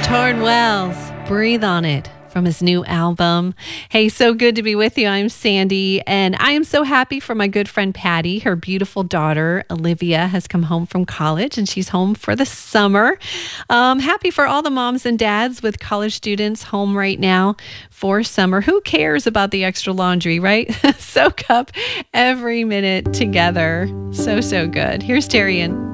Torn Wells, Breathe on It, from his new album. Hey, so good to be with you. I'm Sandy, and I am so happy for my good friend Patty. Her beautiful daughter, Olivia, has come home from college, and she's home for the summer. Happy for all the moms and dads with college students home right now for summer. Who cares about the extra laundry, right? Soak up every minute together. So good. Here's Terry and